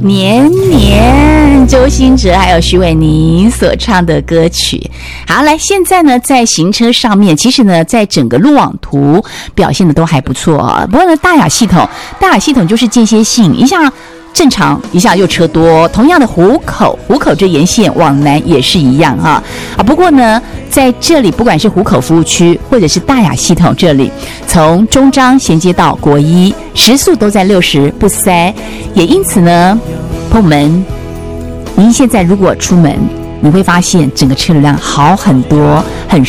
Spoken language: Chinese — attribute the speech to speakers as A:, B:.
A: 年年，周兴哲还有徐伟宁所唱的歌曲。好，来，现在呢，在行车上面，其实呢，在整个路网图表现的都还不错啊。不过呢，大雅系统就是间歇性，一下正常，一下又车多。同样的湖口这沿线往南也是一样啊。不过呢，在这里不管是湖口服务区或者是大雅系统这里，从中彰衔接到国一，时速都在60，不塞。也因此呢，朋友们，您现在如果出门，你会发现整个车流量好很多，很